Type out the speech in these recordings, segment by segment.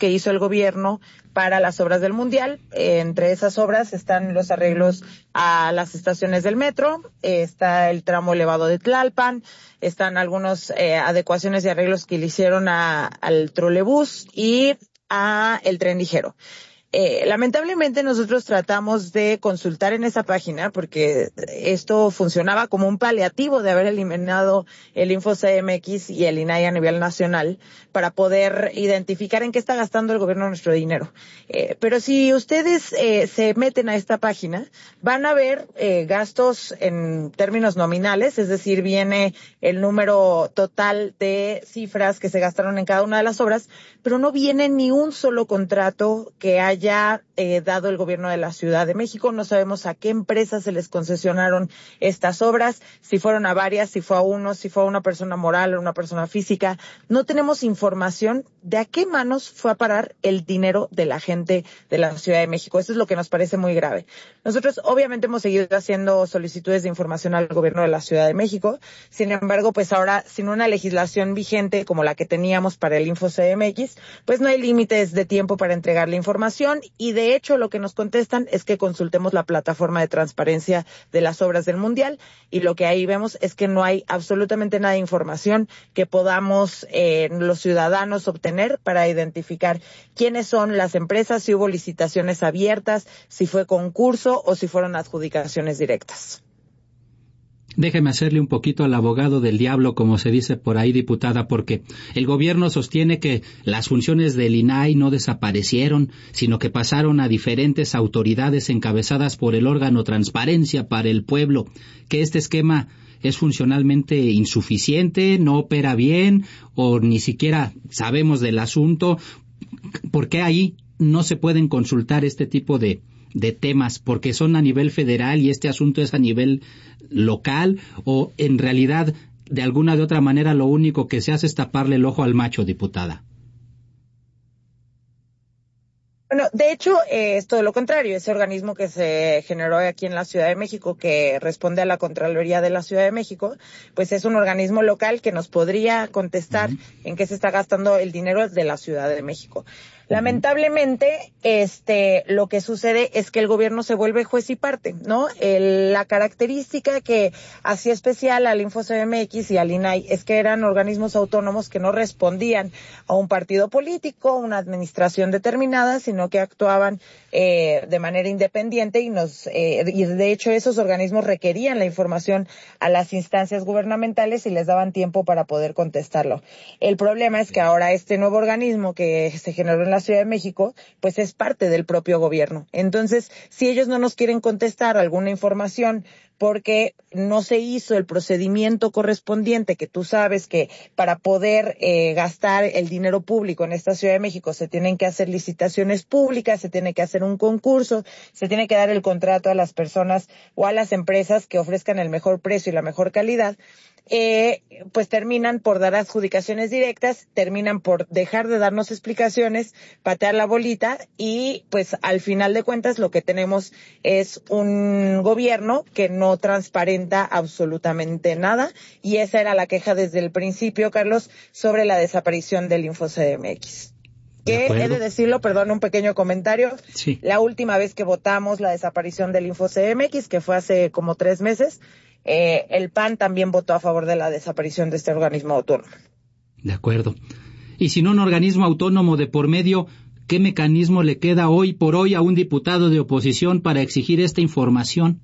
que hizo el gobierno para las obras del Mundial. Entre esas obras están los arreglos a las estaciones del metro, está el tramo elevado de Tlalpan, están algunas adecuaciones y arreglos que le hicieron al trolebús y a el tren ligero. Lamentablemente nosotros tratamos de consultar en esa página porque esto funcionaba como un paliativo de haber eliminado el InfoCMX y el INAI a nivel nacional para poder identificar en qué está gastando el gobierno nuestro dinero. Pero si ustedes se meten a esta página, van a ver gastos en términos nominales, es decir, viene el número total de cifras que se gastaron en cada una de las obras, pero no viene ni un solo contrato que haya dado el gobierno de la Ciudad de México. No sabemos a qué empresas se les concesionaron estas obras, si fueron a varias, si fue a uno, si fue a una persona moral o una persona física. No tenemos información de a qué manos fue a parar el dinero de la gente de la Ciudad de México. Eso es lo que nos parece muy grave. Nosotros obviamente hemos seguido haciendo solicitudes de información al gobierno de la Ciudad de México. Sin embargo, pues ahora, sin una legislación vigente como la que teníamos para el InfoCMX, pues no hay límites de tiempo para entregar la información. Y de hecho lo que nos contestan es que consultemos la plataforma de transparencia de las obras del Mundial, y lo que ahí vemos es que no hay absolutamente nada de información que podamos los ciudadanos obtener para identificar quiénes son las empresas, si hubo licitaciones abiertas, si fue concurso o si fueron adjudicaciones directas. Déjeme hacerle un poquito al abogado del diablo, como se dice por ahí, diputada, porque el gobierno sostiene que las funciones del INAI no desaparecieron, sino que pasaron a diferentes autoridades encabezadas por el órgano Transparencia para el Pueblo, que este esquema es funcionalmente insuficiente, no opera bien, o ni siquiera sabemos del asunto. ¿Por qué ahí no se pueden consultar este tipo de temas, porque son a nivel federal y este asunto es a nivel local, o en realidad de alguna de otra manera lo único que se hace es taparle el ojo al macho, diputada? Bueno, de hecho, es todo lo contrario. Ese organismo que se generó aquí en la Ciudad de México, que responde a la Contraloría de la Ciudad de México, pues es un organismo local que nos podría contestar en qué se está gastando el dinero de la Ciudad de México. Lamentablemente, lo que sucede es que el gobierno se vuelve juez y parte, ¿no? La característica que hacía especial al InfoCMX y al INAI es que eran organismos autónomos que no respondían a un partido político, una administración determinada, sino que actuaban de manera independiente y de hecho esos organismos requerían la información a las instancias gubernamentales y les daban tiempo para poder contestarlo. El problema es que ahora este nuevo organismo que se generó en la Ciudad de México, pues es parte del propio gobierno. Entonces, si ellos no nos quieren contestar alguna información porque no se hizo el procedimiento correspondiente, que tú sabes que para poder gastar el dinero público en esta Ciudad de México se tienen que hacer licitaciones públicas, se tiene que hacer un concurso, se tiene que dar el contrato a las personas o a las empresas que ofrezcan el mejor precio y la mejor calidad, pues terminan por dar adjudicaciones directas, terminan por dejar de darnos explicaciones, patear la bolita y pues al final de cuentas lo que tenemos es un gobierno que no transparenta absolutamente nada, y esa era la queja desde el principio, Carlos, sobre la desaparición del InfoCMX. Que he de decirlo, perdón, un pequeño comentario. Sí. La última vez que votamos la desaparición del InfoCMX, que fue hace como 3 meses, el PAN también votó a favor de la desaparición de este organismo autónomo. De acuerdo. Y sin un organismo autónomo de por medio, ¿qué mecanismo le queda hoy por hoy a un diputado de oposición para exigir esta información?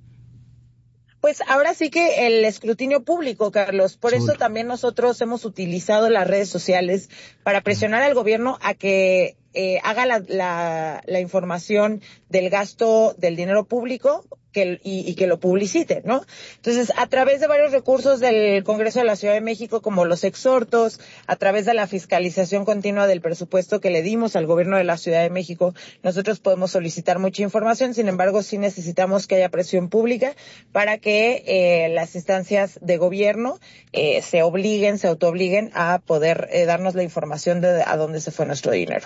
Pues ahora sí que el escrutinio público, Carlos. Por eso también nosotros hemos utilizado las redes sociales para presionar al gobierno a que haga la información del gasto del dinero público y que lo publicite, ¿no? Entonces, a través de varios recursos del Congreso de la Ciudad de México, como los exhortos, a través de la fiscalización continua del presupuesto que le dimos al gobierno de la Ciudad de México, nosotros podemos solicitar mucha información. Sin embargo, sí necesitamos que haya presión pública para que las instancias de gobierno se autoobliguen a poder darnos la información de a dónde se fue nuestro dinero.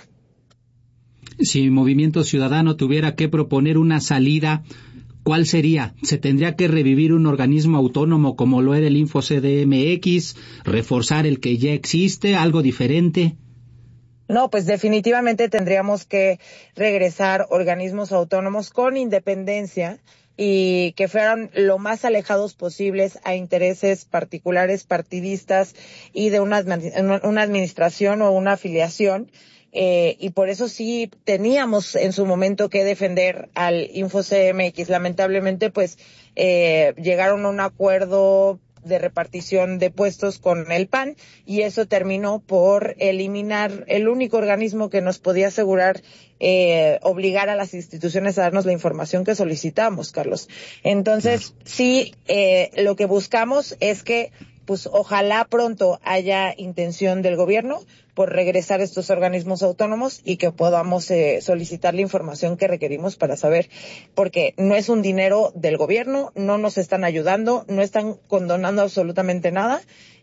Si Movimiento Ciudadano tuviera que proponer una salida, ¿cuál sería? ¿Se tendría que revivir un organismo autónomo como lo era el InfoCDMX? ¿Reforzar el que ya existe? ¿Algo diferente? No, pues definitivamente tendríamos que regresar organismos autónomos con independencia y que fueran lo más alejados posibles a intereses particulares, partidistas y de una administración o una afiliación. Y por eso sí teníamos en su momento que defender al InfoCMX. Lamentablemente, pues, llegaron a un acuerdo de repartición de puestos con el PAN y eso terminó por eliminar el único organismo que nos podía asegurar obligar a las instituciones a darnos la información que solicitamos, Carlos. Entonces, sí, lo que buscamos es que pues ojalá pronto haya intención del gobierno por regresar a estos organismos autónomos y que podamos solicitar la información que requerimos para saber, porque no es un dinero del gobierno, no nos están ayudando, no están condonando absolutamente nada.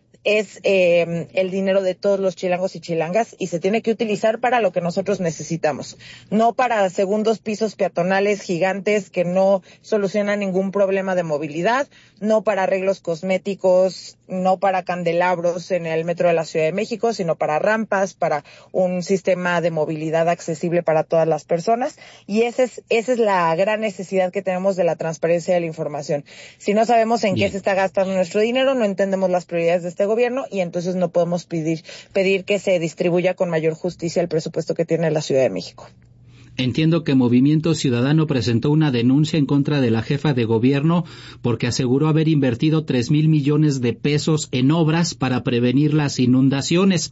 Es el dinero de todos los chilangos y chilangas y se tiene que utilizar para lo que nosotros necesitamos, no para segundos pisos peatonales gigantes que no solucionan ningún problema de movilidad, no para arreglos cosméticos, no para candelabros en el metro de la Ciudad de México, sino para rampas, para un sistema de movilidad accesible para todas las personas. Y esa es la gran necesidad que tenemos de la transparencia de la información. Si no sabemos en qué se está gastando nuestro dinero, no entendemos las prioridades de este gobierno y entonces no podemos pedir que se distribuya con mayor justicia el presupuesto que tiene la Ciudad de México. Entiendo que Movimiento Ciudadano presentó una denuncia en contra de la jefa de gobierno porque aseguró haber invertido 3,000 millones de pesos en obras para prevenir las inundaciones.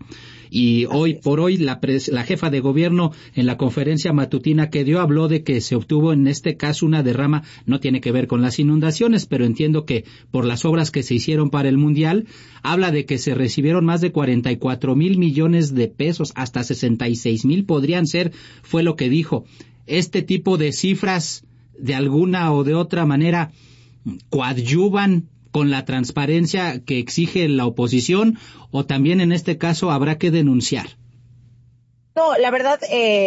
Y hoy por hoy la jefa de gobierno en la conferencia matutina que dio habló de que se obtuvo en este caso una derrama, no tiene que ver con las inundaciones, pero entiendo que por las obras que se hicieron para el Mundial, habla de que se recibieron más de 44,000 millones de pesos, hasta 66,000 podrían ser, fue lo que dijo. Este tipo de cifras, de alguna o de otra manera, coadyuvan con la transparencia que exige la oposición, o también en este caso habrá que denunciar. No, la verdad,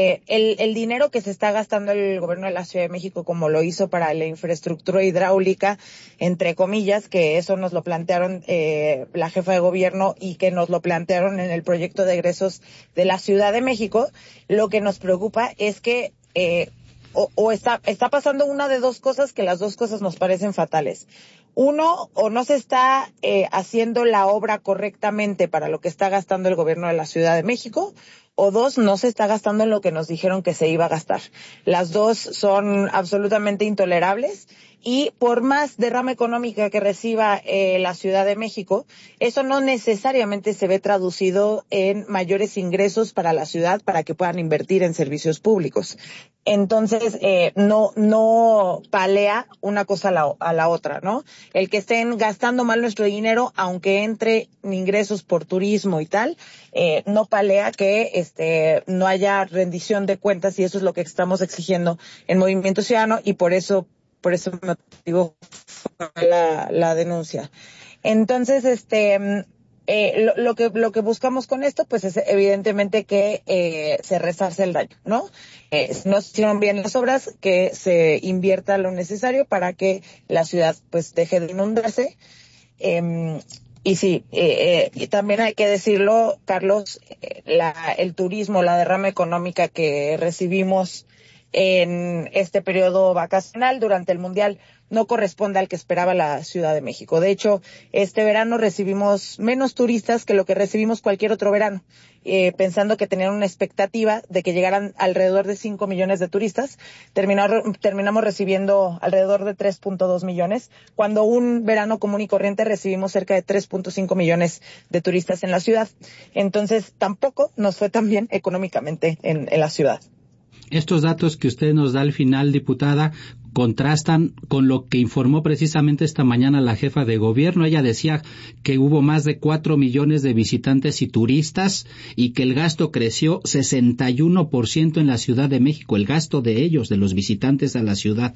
el dinero que se está gastando el gobierno de la Ciudad de México, como lo hizo para la infraestructura hidráulica, entre comillas, que eso nos lo plantearon la jefa de gobierno y que nos lo plantearon en el proyecto de egresos de la Ciudad de México, lo que nos preocupa es que está pasando una de dos cosas, que las dos cosas nos parecen fatales. Uno, o no se está haciendo la obra correctamente para lo que está gastando el gobierno de la Ciudad de México, o dos, no se está gastando en lo que nos dijeron que se iba a gastar. Las dos son absolutamente intolerables y por más derrama económica que reciba la Ciudad de México, eso no necesariamente se ve traducido en mayores ingresos para la ciudad para que puedan invertir en servicios públicos. Entonces, no palea una cosa a la otra, ¿no? El que estén gastando mal nuestro dinero, aunque entre ingresos por turismo y tal, no palea que no haya rendición de cuentas, y eso es lo que estamos exigiendo en Movimiento Ciudadano, y por eso me motivó la denuncia. Entonces, lo que buscamos con esto, pues es evidentemente que se resarce el daño, ¿no? No se hicieron bien las obras, que se invierta lo necesario para que la ciudad pues deje de inundarse. Y sí, y también hay que decirlo, Carlos, el turismo, la derrama económica que recibimos en este periodo vacacional durante el Mundial no corresponde al que esperaba la Ciudad de México. De hecho, este verano recibimos menos turistas que lo que recibimos cualquier otro verano, pensando que tenían una expectativa de que llegaran alrededor de 5 millones de turistas. Terminamos recibiendo alrededor de 3.2 millones, cuando un verano común y corriente recibimos cerca de 3.5 millones de turistas en la ciudad. Entonces, tampoco nos fue tan bien económicamente en la ciudad. Estos datos que usted nos da al final, diputada, contrastan con lo que informó precisamente esta mañana la jefa de gobierno. Ella decía que hubo más de 4 millones de visitantes y turistas y que el gasto creció 61% en la Ciudad de México, el gasto de ellos, de los visitantes a la ciudad.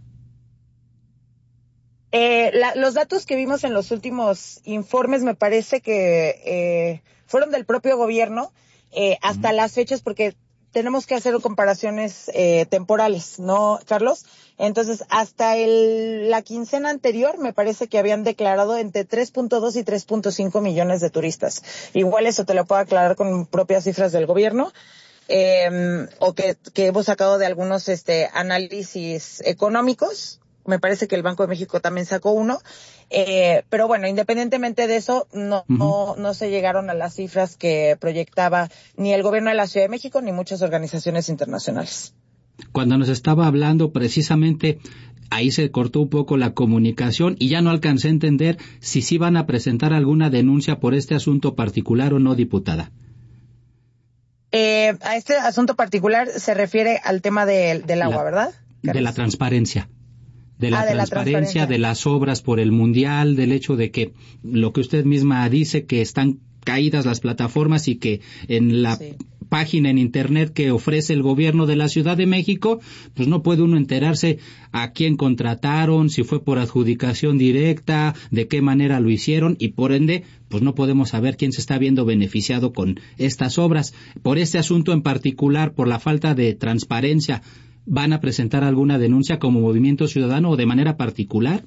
Los datos que vimos en los últimos informes me parece que fueron del propio gobierno hasta las fechas, porque tenemos que hacer comparaciones temporales, ¿no, Carlos? Entonces, hasta la quincena anterior, me parece que habían declarado entre 3.2 y 3.5 millones de turistas. Igual eso te lo puedo aclarar con propias cifras del gobierno. O que hemos sacado de algunos análisis económicos. Me parece que el Banco de México también sacó uno. Pero bueno, independientemente de eso, no se llegaron a las cifras que proyectaba ni el gobierno de la Ciudad de México ni muchas organizaciones internacionales. Cuando nos estaba hablando precisamente, ahí se cortó un poco la comunicación y ya no alcancé a entender si sí van a presentar alguna denuncia por este asunto particular o no, diputada. A este asunto particular se refiere al tema del agua, ¿verdad, Carlos? De la transparencia. De la transparencia de las obras por el Mundial, del hecho de que lo que usted misma dice, que están caídas las plataformas y que en la página en Internet que ofrece el gobierno de la Ciudad de México, pues no puede uno enterarse a quién contrataron, si fue por adjudicación directa, de qué manera lo hicieron y por ende, pues no podemos saber quién se está viendo beneficiado con estas obras. Por este asunto en particular, por la falta de transparencia, ¿van a presentar alguna denuncia como Movimiento Ciudadano o de manera particular?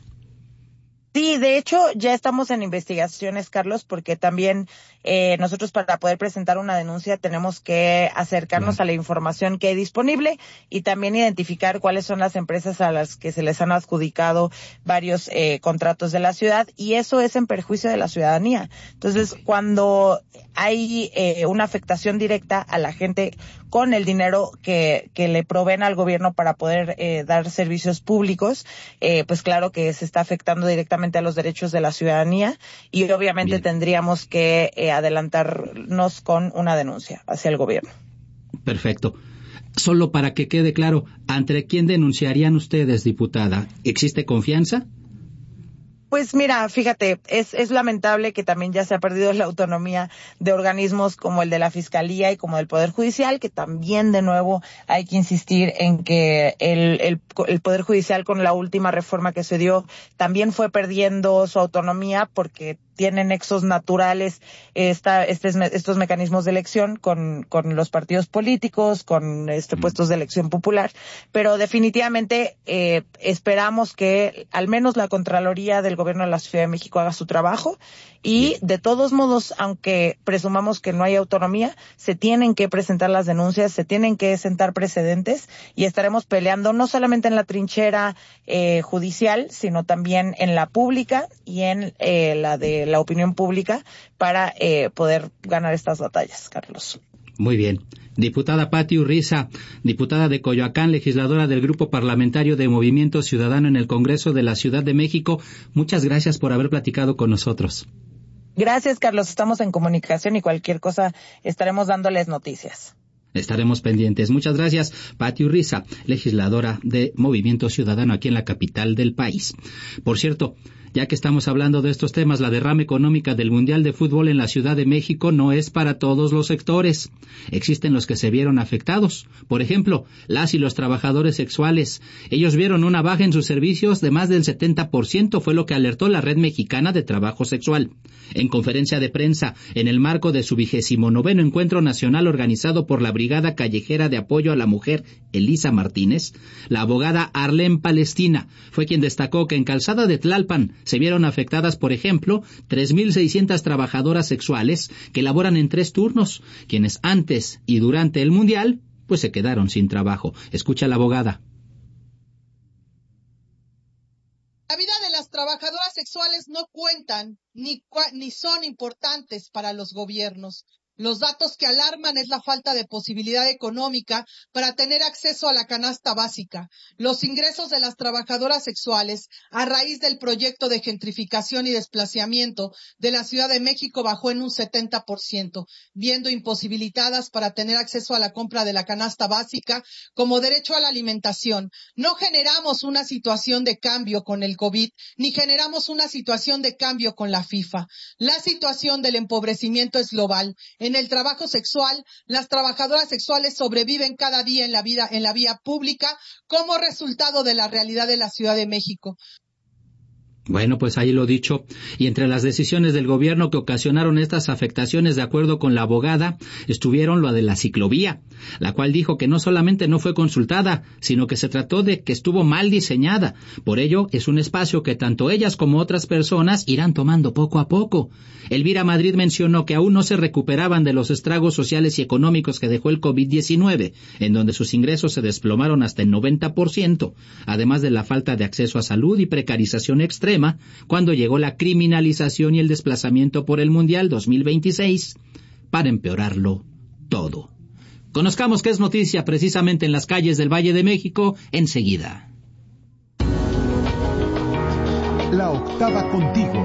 Sí, de hecho, ya estamos en investigaciones, Carlos, porque también nosotros para poder presentar una denuncia tenemos que acercarnos a la información que hay disponible y también identificar cuáles son las empresas a las que se les han adjudicado varios contratos de la ciudad, y eso es en perjuicio de la ciudadanía. Entonces, cuando hay una afectación directa a la gente con el dinero que le proveen al gobierno para poder dar servicios públicos, pues claro que se está afectando directamente a los derechos de la ciudadanía y obviamente tendríamos que adelantarnos con una denuncia hacia el gobierno. Perfecto. Solo para que quede claro, ¿ante quién denunciarían ustedes, diputada? ¿Existe confianza? Pues mira, fíjate, es lamentable que también ya se ha perdido la autonomía de organismos como el de la Fiscalía y como del Poder Judicial, que también de nuevo hay que insistir en que el Poder Judicial con la última reforma que se dio también fue perdiendo su autonomía porque tienen nexos naturales estos mecanismos de elección con los partidos políticos, con puestos de elección popular, pero definitivamente esperamos que al menos la Contraloría del Gobierno de la Ciudad de México haga su trabajo y de todos modos, aunque presumamos que no hay autonomía, se tienen que presentar las denuncias, se tienen que sentar precedentes y estaremos peleando no solamente en la trinchera judicial, sino también en la pública y en la de la opinión pública para poder ganar estas batallas, Carlos. Muy bien. Diputada Pati Urriza, diputada de Coyoacán, legisladora del Grupo Parlamentario de Movimiento Ciudadano en el Congreso de la Ciudad de México, muchas gracias por haber platicado con nosotros. Gracias, Carlos. Estamos en comunicación y cualquier cosa estaremos dándoles noticias. Estaremos pendientes. Muchas gracias, Pati Urriza, legisladora de Movimiento Ciudadano aquí en la capital del país. Por cierto, ya que estamos hablando de estos temas, la derrama económica del Mundial de Fútbol en la Ciudad de México no es para todos los sectores. Existen los que se vieron afectados. Por ejemplo, las y los trabajadores sexuales. Ellos vieron una baja en sus servicios de más del 70%, fue lo que alertó la Red Mexicana de Trabajo Sexual. En conferencia de prensa, en el marco de su 29º Encuentro Nacional organizado por la Brigada Callejera de Apoyo a la Mujer, Elisa Martínez, la abogada Arlén Palestina fue quien destacó que en Calzada de Tlalpan se vieron afectadas, por ejemplo, 3.600 trabajadoras sexuales que laboran en 3 turnos, quienes antes y durante el Mundial, pues se quedaron sin trabajo. Escucha a la abogada. La vida de las trabajadoras sexuales no cuentan ni son importantes para los gobiernos. Los datos que alarman es la falta de posibilidad económica para tener acceso a la canasta básica. Los ingresos de las trabajadoras sexuales a raíz del proyecto de gentrificación y desplazamiento de la Ciudad de México bajó en un 70%, viendo imposibilitadas para tener acceso a la compra de la canasta básica como derecho a la alimentación. No generamos una situación de cambio con el COVID, ni generamos una situación de cambio con la FIFA. La situación del empobrecimiento es global. En el trabajo sexual, las trabajadoras sexuales sobreviven cada día en la vía pública como resultado de la realidad de la Ciudad de México. Bueno, pues ahí lo dicho. Y entre las decisiones del gobierno que ocasionaron estas afectaciones, de acuerdo con la abogada, estuvieron lo de la ciclovía, la cual dijo que no solamente no fue consultada, sino que se trató de que estuvo mal diseñada. Por ello, es un espacio que tanto ellas como otras personas irán tomando poco a poco. Elvira Madrid mencionó que aún no se recuperaban de los estragos sociales y económicos que dejó el COVID-19, en donde sus ingresos se desplomaron hasta el 90%, además de la falta de acceso a salud y precarización extrema, cuando llegó la criminalización y el desplazamiento por el Mundial 2026, para empeorarlo todo. Conozcamos qué es noticia precisamente en las calles del Valle de México enseguida. La octava contigo.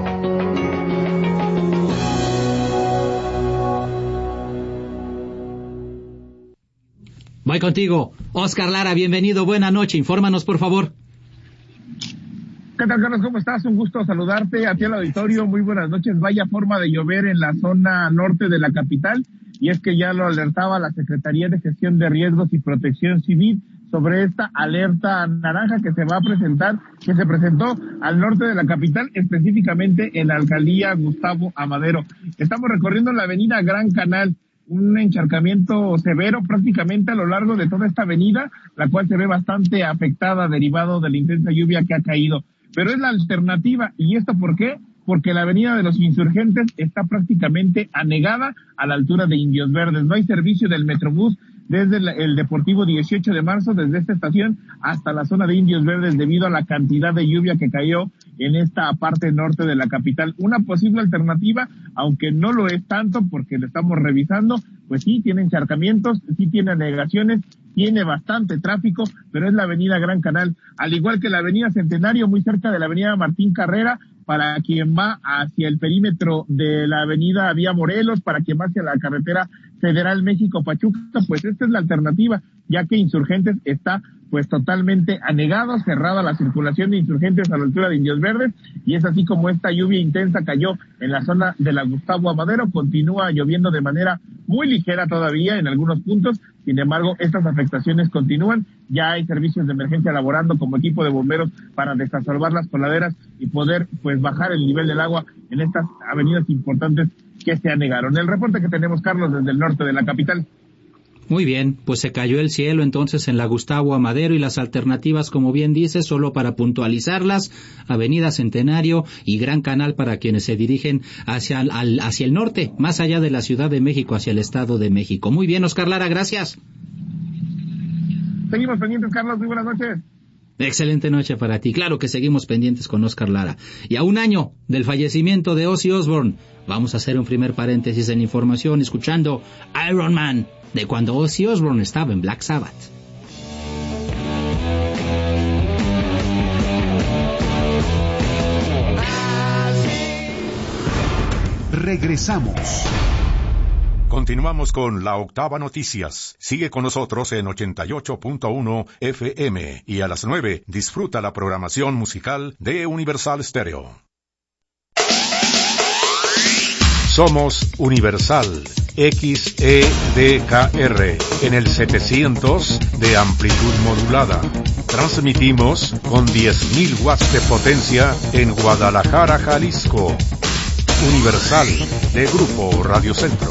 Voy contigo. Oscar Lara, bienvenido, buena noche, infórmanos por favor. ¿Qué tal, Carlos? ¿Cómo estás? Un gusto saludarte a ti al auditorio. Muy buenas noches. Vaya forma de llover en la zona norte de la capital, y es que ya lo alertaba la Secretaría de Gestión de Riesgos y Protección Civil sobre esta alerta naranja que se presentó al norte de la capital, específicamente en la alcaldía Gustavo Amadero. Estamos recorriendo la avenida Gran Canal, un encharcamiento severo prácticamente a lo largo de toda esta avenida, la cual se ve bastante afectada derivado de la intensa lluvia que ha caído. Pero es la alternativa. ¿Y esto por qué? Porque la avenida de los Insurgentes está prácticamente anegada a la altura de Indios Verdes. No hay servicio del Metrobús desde el Deportivo 18 de marzo, desde esta estación hasta la zona de Indios Verdes, debido a la cantidad de lluvia que cayó en esta parte norte de la capital. Una posible alternativa, aunque no lo es tanto porque lo estamos revisando, pues sí tiene encharcamientos, sí tiene anegaciones, tiene bastante tráfico, pero es la avenida Gran Canal, al igual que la avenida Centenario, muy cerca de la avenida Martín Carrera, para quien va hacia el perímetro de la avenida Vía Morelos, para quien va hacia la carretera Federal México-Pachuca, pues esta es la alternativa, ya que Insurgentes está pues totalmente anegado, cerrada la circulación de Insurgentes a la altura de Indios Verdes, y es así como esta lluvia intensa cayó en la zona de la Gustavo Amadero. Continúa lloviendo de manera muy ligera todavía en algunos puntos, sin embargo estas afectaciones continúan. Ya hay servicios de emergencia laborando como equipo de bomberos para desasolvar las coladeras y poder pues bajar el nivel del agua en estas avenidas importantes que se anegaron. El reporte que tenemos, Carlos, desde el norte de la capital. Muy bien, pues se cayó el cielo entonces en la Gustavo Amadero, y las alternativas, como bien dice, solo para puntualizarlas, Avenida Centenario y Gran Canal para quienes se dirigen hacia el norte, más allá de la Ciudad de México, hacia el Estado de México. Muy bien, Oscar Lara, gracias. Seguimos pendientes, Carlos, muy buenas noches. Excelente noche para ti. Claro que seguimos pendientes con Oscar Lara. Y a un año del fallecimiento de Ozzy Osbourne, vamos a hacer un primer paréntesis en información escuchando Iron Man, de cuando Ozzy Osbourne estaba en Black Sabbath. Regresamos. Continuamos con La Octava Noticias. Sigue con nosotros en 88.1 FM y a las 9 disfruta la programación musical de Universal Stereo. Somos Universal XEDKR en el 700 de amplitud modulada. Transmitimos con 10.000 watts de potencia en Guadalajara, Jalisco. Universal de Grupo Radio Centro.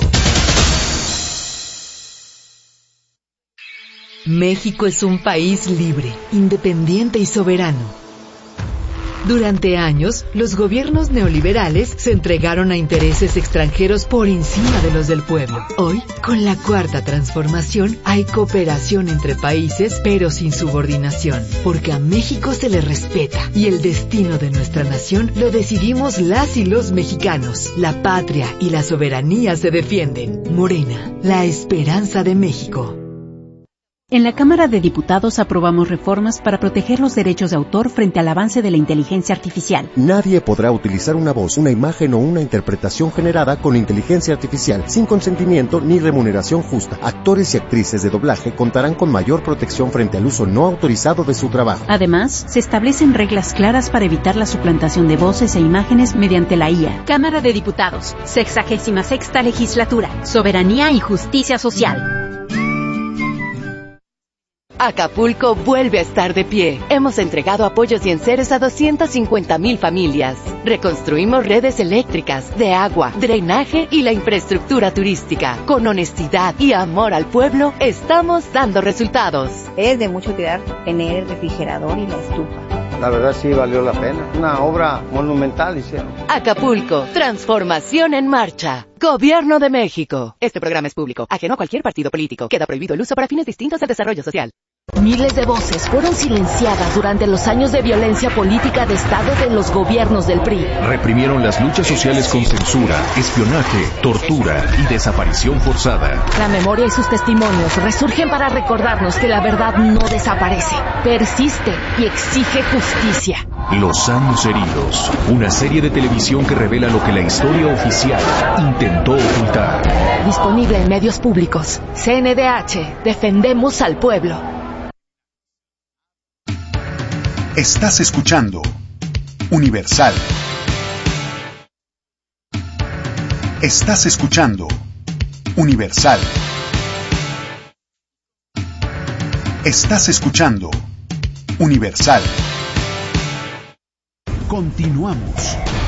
México es un país libre, independiente y soberano. Durante años, los gobiernos neoliberales se entregaron a intereses extranjeros por encima de los del pueblo. Hoy, con la Cuarta Transformación, hay cooperación entre países, pero sin subordinación, porque a México se le respeta y el destino de nuestra nación lo decidimos las y los mexicanos. La patria y la soberanía se defienden. Morena, la esperanza de México. En la Cámara de Diputados aprobamos reformas para proteger los derechos de autor frente al avance de la inteligencia artificial. Nadie podrá utilizar una voz, una imagen o una interpretación generada con inteligencia artificial sin consentimiento ni remuneración justa. Actores y actrices de doblaje contarán con mayor protección frente al uso no autorizado de su trabajo. Además, se establecen reglas claras para evitar la suplantación de voces e imágenes mediante la IA. Cámara de Diputados, 66ª Legislatura, Soberanía y Justicia Social. Acapulco vuelve a estar de pie. Hemos entregado apoyos y enseres a 250,000 familias. Reconstruimos redes eléctricas, de agua, drenaje y la infraestructura turística. Con honestidad y amor al pueblo, estamos dando resultados. Es de mucha utilidad tener el refrigerador y la estufa. La verdad sí valió la pena. Una obra monumental hicieron. Acapulco, transformación en marcha. Gobierno de México. Este programa es público, ajeno a cualquier partido político. Queda prohibido el uso para fines distintos del desarrollo social. Miles de voces fueron silenciadas durante los años de violencia política de Estado de los gobiernos del PRI. Reprimieron las luchas sociales con censura, espionaje, tortura y desaparición forzada. La memoria y sus testimonios resurgen para recordarnos que la verdad no desaparece, persiste y exige justicia. Los años heridos, una serie de televisión que revela lo que la historia oficial intentó ocultar. Disponible en medios públicos. CNDH, defendemos al pueblo. Estás escuchando Universal. Estás escuchando Universal. Estás escuchando Universal. Continuamos.